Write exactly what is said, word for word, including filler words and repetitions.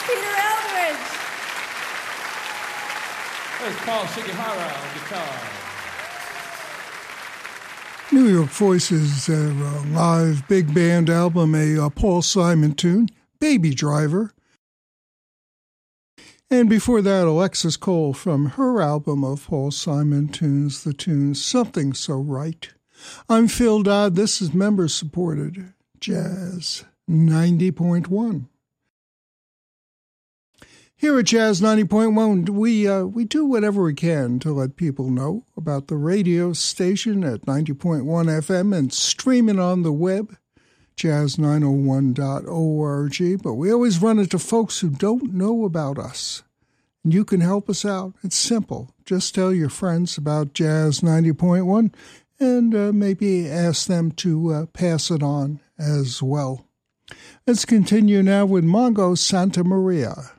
Peter Eldridge. There's Paul Shigihara on guitar. New York Voices uh, live big band album, a uh, Paul Simon tune, Baby Driver. And before that, Alexis Cole from her album of Paul Simon tunes, the tune Something So Right. I'm Phil Dodd. This is member-supported Jazz ninety point one. Here at Jazz ninety point one, we uh, we do whatever we can to let people know about the radio station at ninety point one F M and streaming on the web, jazz nine oh one dot org. But we always run into folks who don't know about us. And you can help us out. It's simple. Just tell your friends about Jazz ninety point one and uh, maybe ask them to uh, pass it on as well. Let's continue now with Mongo Santa Maria.